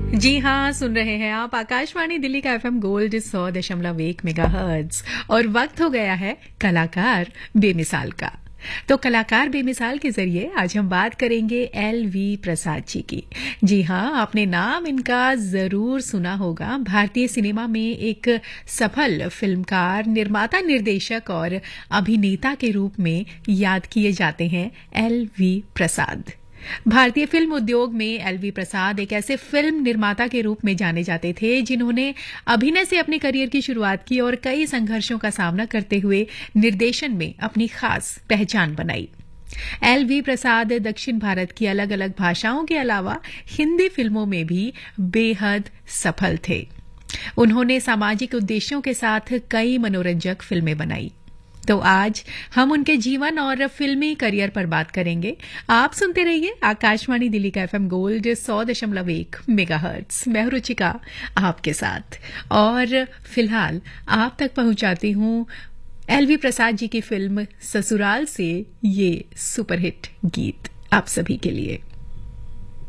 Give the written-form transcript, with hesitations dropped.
जी हाँ, सुन रहे हैं आप आकाशवाणी दिल्ली का एफएम गोल्ड 100.1 मेगाहर्ट्ज और वक्त हो गया है कलाकार बेमिसाल का। तो कलाकार बेमिसाल के जरिए आज हम बात करेंगे एल.वी. प्रसाद जी की। जी हाँ, आपने नाम इनका जरूर सुना होगा। भारतीय सिनेमा में एक सफल फिल्मकार, निर्माता, निर्देशक और अभिनेता के रूप में याद किए जाते हैं एल.वी. प्रसाद। भारतीय फिल्म उद्योग में एल.वी. प्रसाद एक ऐसे फिल्म निर्माता के रूप में जाने जाते थे जिन्होंने अभिनय से अपने करियर की शुरुआत की और कई संघर्षों का सामना करते हुए निर्देशन में अपनी खास पहचान बनाई। एल.वी. प्रसाद दक्षिण भारत की अलग अलग भाषाओं के अलावा हिंदी फिल्मों में भी बेहद सफल थे। उन्होंने सामाजिक उद्देश्यों के साथ कई मनोरंजक फिल्में बनाई। तो आज हम उनके जीवन और फिल्मी करियर पर बात करेंगे। आप सुनते रहिए आकाशवाणी दिल्ली का एफएम गोल्ड 100.1 मेगाहर्ट्ज। मैं हूं रुचिका आपके साथ और फिलहाल आप तक पहुंचाती हूं एल.वी. प्रसाद जी की फिल्म ससुराल से ये सुपरहिट गीत आप सभी के लिए।